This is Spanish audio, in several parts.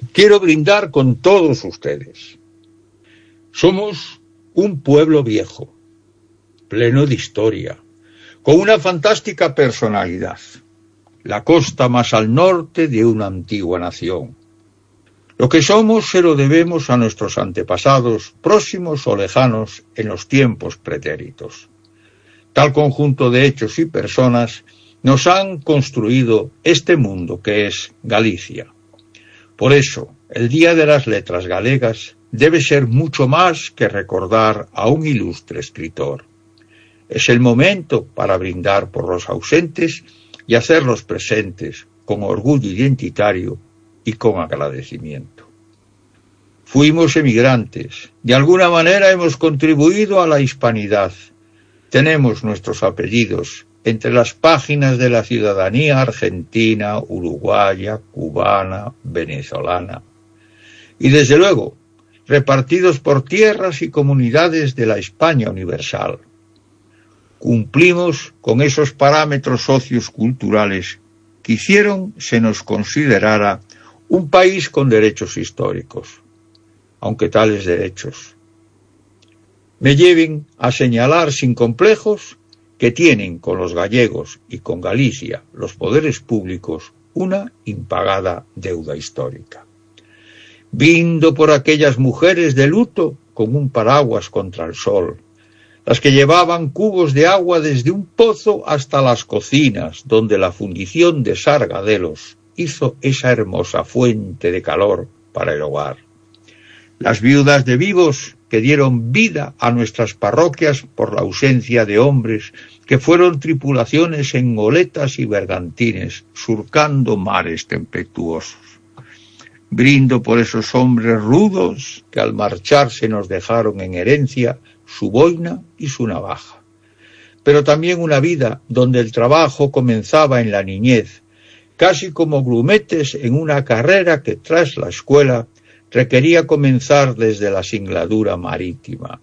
quiero brindar con todos ustedes. Somos un pueblo viejo, pleno de historia, con una fantástica personalidad, la costa más al norte de una antigua nación. Lo que somos se lo debemos a nuestros antepasados, próximos o lejanos en los tiempos pretéritos. Tal conjunto de hechos y personas nos han construido este mundo que es Galicia. Por eso, el Día de las Letras Galegas debe ser mucho más que recordar a un ilustre escritor. Es el momento para brindar por los ausentes y hacerlos presentes con orgullo identitario y con agradecimiento. Fuimos emigrantes, de alguna manera hemos contribuido a la hispanidad. Tenemos nuestros apellidos entre las páginas de la ciudadanía argentina, uruguaya, cubana, venezolana. Y desde luego, repartidos por tierras y comunidades de la España universal. Cumplimos con esos parámetros socioculturales que hicieron se nos considerara un país con derechos históricos, aunque tales derechos me lleven a señalar sin complejos que tienen con los gallegos y con Galicia los poderes públicos una impagada deuda histórica. Brindo por aquellas mujeres de luto con un paraguas contra el sol, las que llevaban cubos de agua desde un pozo hasta las cocinas, donde la fundición de sargadelos hizo esa hermosa fuente de calor para el hogar. Las viudas de vivos que dieron vida a nuestras parroquias por la ausencia de hombres, que fueron tripulaciones en goletas y bergantines, surcando mares tempestuosos. Brindo por esos hombres rudos que al marcharse nos dejaron en herencia su boina y su navaja. Pero también una vida donde el trabajo comenzaba en la niñez, casi como grumetes en una carrera que tras la escuela requería comenzar desde la singladura marítima.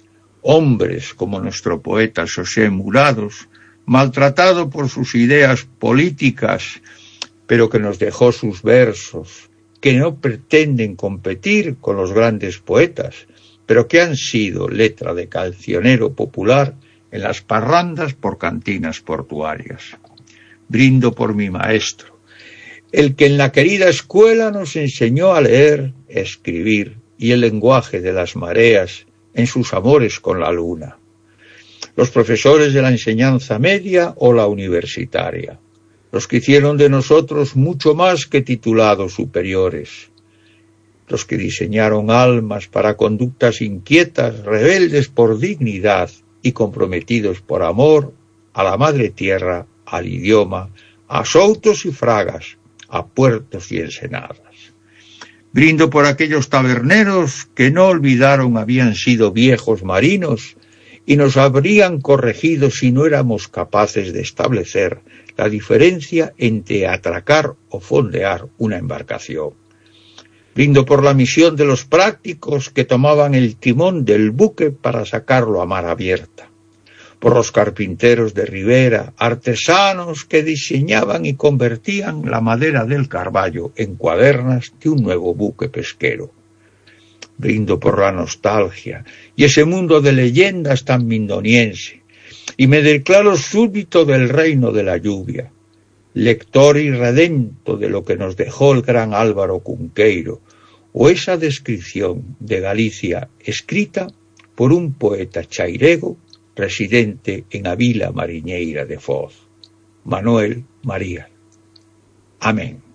Hombres como nuestro poeta José Murados, maltratado por sus ideas políticas, pero que nos dejó sus versos, que no pretenden competir con los grandes poetas, pero que han sido letra de cancionero popular en las parrandas por cantinas portuarias. Brindo por mi maestro, el que en la querida escuela nos enseñó a leer, escribir y el lenguaje de las mareas en sus amores con la luna. Los profesores de la enseñanza media o la universitaria, los que hicieron de nosotros mucho más que titulados superiores, los que diseñaron almas para conductas inquietas, rebeldes por dignidad y comprometidos por amor a la madre tierra, al idioma, a soutos y fragas, a puertos y ensenadas. Brindo por aquellos taberneros que no olvidaron habían sido viejos marinos y nos habrían corregido si no éramos capaces de establecer la diferencia entre atracar o fondear una embarcación. Brindo por la misión de los prácticos que tomaban el timón del buque para sacarlo a mar abierta, por los carpinteros de ribera, artesanos que diseñaban y convertían la madera del carballo en cuadernas de un nuevo buque pesquero. Brindo por la nostalgia y ese mundo de leyendas tan mindoniense, y me declaro súbdito del reino de la lluvia, lector y redento de lo que nos dejó el gran Álvaro Cunqueiro, o esa descripción de Galicia escrita por un poeta chairego residente en a vila mariñeira de Foz, Manuel María. Amén.